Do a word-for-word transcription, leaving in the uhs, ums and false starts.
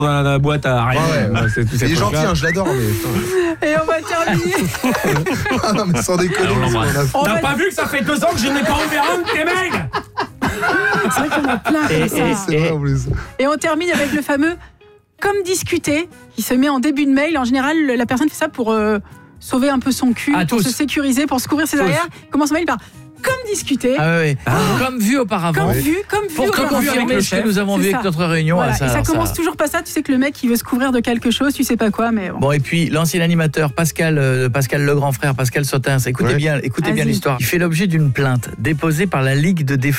dans la boîte à rien. Ouais, ouais. C'est, c'est Il est gentil, hein, je l'adore, mais. Et on va terminer. Ah non, mais sans déconner. On T'as va- pas vu que ça fait deux ans que je n'ai pas ouvert un de tes mails? C'est vrai qu'il y en a plein Et- comme ça. et- C'est vrai en plus. Et on termine avec le fameux comme discuter qui se met en début de mail. En général, la personne fait ça pour euh, sauver un peu son cul, Ah, pour tous. se sécuriser, pour se couvrir ses Tous. arrières. Commence son mail par comme discuter, Ah oui, oui. Comme vu auparavant. comme vu, comme vu. Pour auparavant. confirmer le ce que chef. nous avons C'est vu ça. avec notre réunion. Voilà. ça, Et ça alors, commence ça- toujours pas ça. Tu sais que le mec il veut se couvrir de quelque chose, tu sais pas quoi, mais bon. Bon, et puis l'ancien animateur Pascal, euh, Pascal le grand frère, Pascal Sotins, écoutez Ouais. bien, écoutez bien Vas-y. l'histoire. Il fait l'objet d'une plainte déposée par la Ligue de défense